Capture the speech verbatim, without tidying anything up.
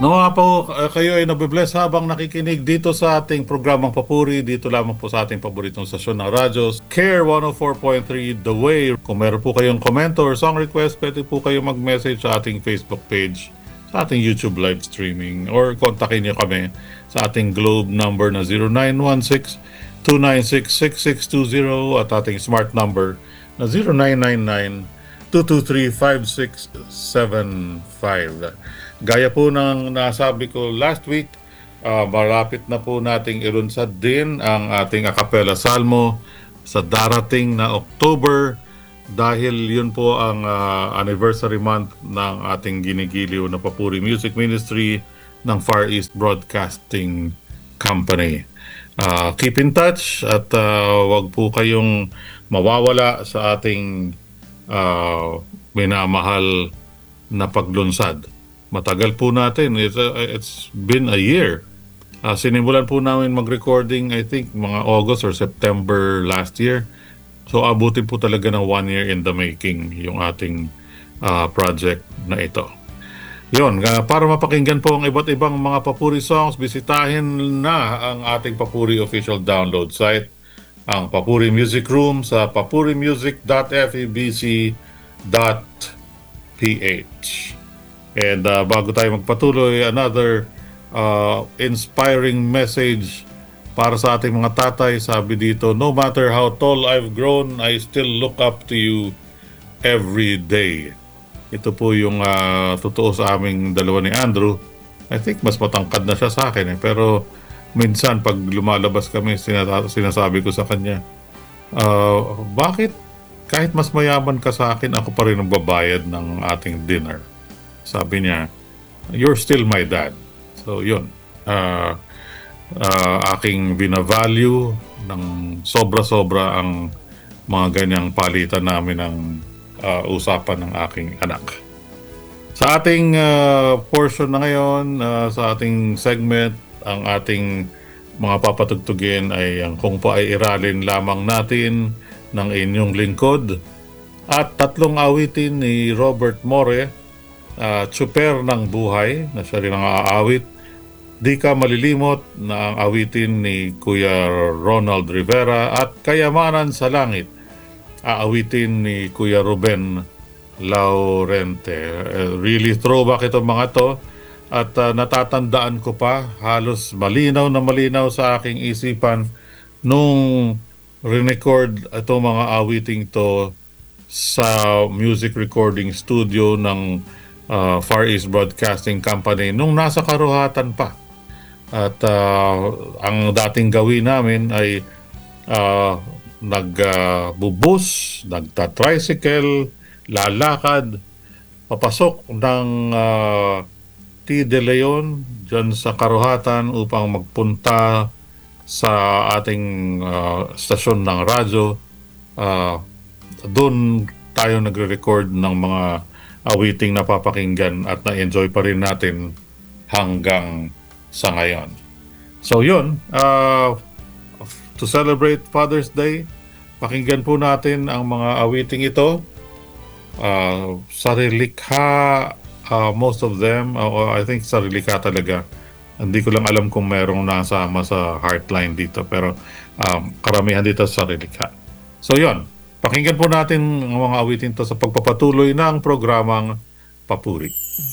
Nawa po uh, kayo ay nabibless habang nakikinig dito sa ating programang Papuri, dito lamang po sa ating paboritong stasyon ng radyo, Care one oh four point three The Way. Kung meron po kayong komento or song request, pwede po kayo mag-message sa ating Facebook page, sa ating YouTube live streaming, or kontakin niyo kami sa ating Globe number na zero nine one six, two nine six, six six two zero at ating smart number na zero nine nine nine, two two three, five six seven five. Gaya po ng nasabi ko last week, uh, malapit na po nating ilunsad din ang ating a cappella salmo sa darating na October dahil yun po ang uh, anniversary month ng ating ginigiliw na Papuri Music Ministry ng Far East Broadcasting Company. Uh, keep in touch at uh, wag po kayong mawawala sa ating uh, minamahal na paglunsad. Matagal po natin. It's, uh, it's been a year. Uh, sinimulan po namin mag-recording, I think, mga August or September last year. So, abutin po talaga ng one year in the making yung ating uh, project na ito. Yun, uh, para mapakinggan po ang iba't ibang mga Papuri songs, bisitahin na ang ating Papuri official download site, ang Papuri Music Room sa papurimusic dot febc dot p h. And uh, bago tayo magpatuloy, another uh, inspiring message para sa ating mga tatay. Sabi dito, no matter how tall I've grown, I still look up to you every day. Ito po yung uh, totoo sa aming dalawa ni Andrew. I think mas matangkad na siya sa akin eh. Pero minsan pag lumalabas kami, sinata- sinasabi ko sa kanya, uh, bakit kahit mas mayaman ka sa akin, ako pa rin ang babayad ng ating dinner? Sabi niya, you're still my dad. So, yun. Uh, uh, aking binavalue ng sobra-sobra ang mga ganyang palitan namin ng uh, usapan ng aking anak. Sa ating uh, portion na ngayon, uh, sa ating segment, ang ating mga papatugtugin ay ang Kung Pa Ay Iralin Lamang Natin ng inyong lingkod at tatlong awitin ni Robert More, Uh, Tsuper ng Buhay na siya rin ang aawit, Di Ka Malilimot na ang awitin ni Kuya Ronald Rivera, at Kayamanan sa Langit aawitin ni Kuya Ruben Laurente. Uh, really throwback itong mga to at uh, natatandaan ko pa, halos malinaw na malinaw sa aking isipan nung re-record itong mga awiting to sa music recording studio ng Uh, Far East Broadcasting Company nung nasa Karuhatan pa. At uh, ang dating gawin namin ay uh, nagbubus, uh, nagta-tricycle, lalakad, papasok ng uh, T. De Leon dyan sa Karuhatan upang magpunta sa ating uh, stasyon ng radyo. Uh, doon tayo nagre-record ng mga awiting napapakinggan at na-enjoy pa rin natin hanggang sa ngayon. So yun, uh, to celebrate Father's Day, pakinggan po natin ang mga awiting ito. Uh, sarilikha, uh, most of them, uh, I think sarilikha talaga. Hindi ko lang alam kung merong nasama sa Heartline dito, pero um, karamihan dito sarilikha. So yun, pakinggan po natin ang mga awitin to sa pagpapatuloy ng programang Papuri.